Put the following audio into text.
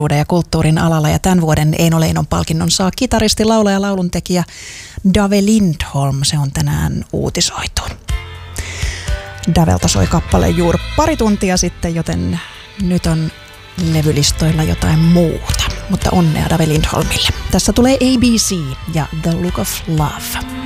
ja kulttuurin alalla, ja tämän vuoden Eino Leinon palkinnon saa kitaristi, laulaja ja lauluntekijä Dave Lindholm. Se on tänään uutisoitu. Davelta soi kappale juuri pari tuntia sitten, joten nyt on levylistoilla jotain muuta. Mutta onnea Dave Lindholmille. Tässä tulee ABC ja The Look of Love.